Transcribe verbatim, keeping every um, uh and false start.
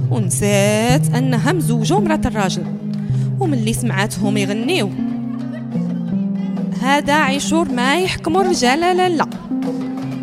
ونسات انها مزوجه مرات الراجل. وملي سمعاتهم يغنيو هذا عيشور ما يحكموا الرجال لا لا